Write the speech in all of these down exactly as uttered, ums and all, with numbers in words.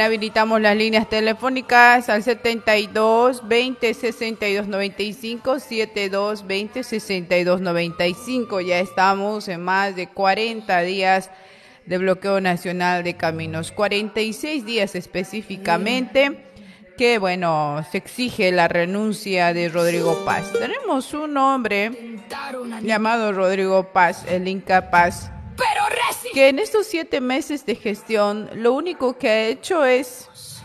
Habilitamos las líneas telefónicas al setenta y dos, veinte, sesenta y dos, noventa y cinco, setenta y dos, veinte, sesenta y dos, noventa y cinco. Ya estamos en más de cuarenta días de bloqueo nacional de caminos, cuarenta y seis días específicamente, que bueno, se exige la renuncia de Rodrigo Paz. Tenemos un hombre llamado Rodrigo Paz, el incapaz, que en estos siete meses de gestión lo único que ha hecho es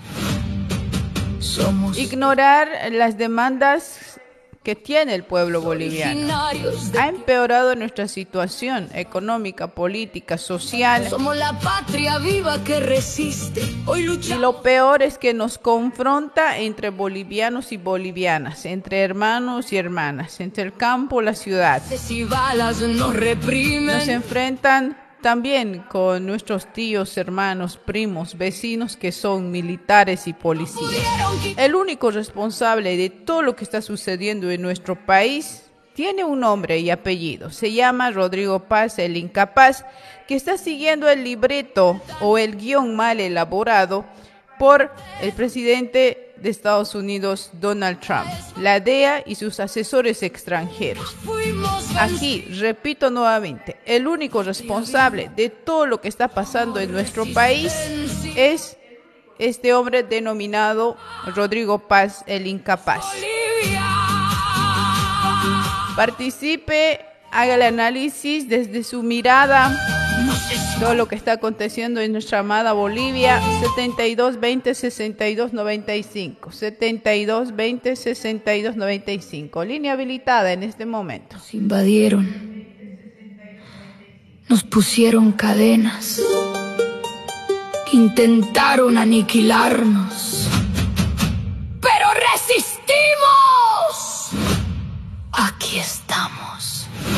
Somos ignorar las demandas que tiene el pueblo boliviano. Ha empeorado nuestra situación económica, política, social. Somos la patria viva que resiste. Hoy luchamos. Y lo peor es que nos confronta entre bolivianos y bolivianas, entre hermanos y hermanas, entre el campo y la ciudad. Si balas nos reprimen. Nos enfrentan también con nuestros tíos, hermanos, primos, vecinos que son militares y policías. El único responsable de todo lo que está sucediendo en nuestro país tiene un nombre y apellido. Se llama Rodrigo Paz, el incapaz, que está siguiendo el libreto o el guión mal elaborado por el presidente de Estados Unidos, Donald Trump, la D E A y sus asesores extranjeros. Aquí, repito nuevamente, el único responsable de todo lo que está pasando en nuestro país es este hombre denominado Rodrigo Paz, el incapaz. Participe, haga el análisis desde su mirada, todo lo que está aconteciendo en nuestra amada Bolivia. Setenta y dos, veinte, sesenta y dos, noventa y cinco, setenta y dos, veinte, sesenta y dos, noventa y cinco, línea habilitada en este momento. Nos invadieron, nos pusieron cadenas, intentaron aniquilarnos, pero resistimos. Aquí estamos.